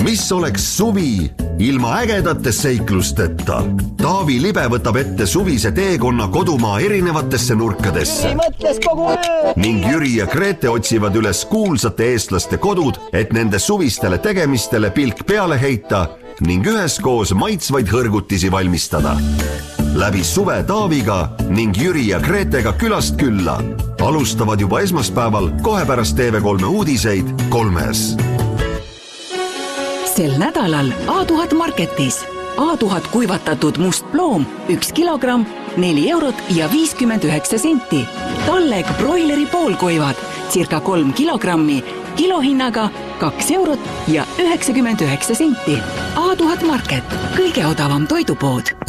Mis oleks suvi ilma ägedate seiklusteta? Taavi Libe võtab ette suvise teekonna kodumaa erinevatesse nurkadesse. Ning Jüri ja Grete otsivad üles kuulsate eestlaste kodud, et nende suvistele tegemistele pilk peale heita ning üheskoos maitsvaid hõrgutisi valmistada. Läbi suve Taaviga ning Jüri ja Gretega külast külla. Alustavad juba esmaspäeval kohe pärast TV3 uudiseid 3-s. Sel nädalal A1000 Marketis. A1000 kuivatatud must ploom 1 kilogramm, 4 eurot ja 59 senti. Talleg broileri poolkuivad, circa 3 kilogrammi, kilohinnaga 2 eurot ja 99 senti. A1000 Market, kõige odavam toidupood.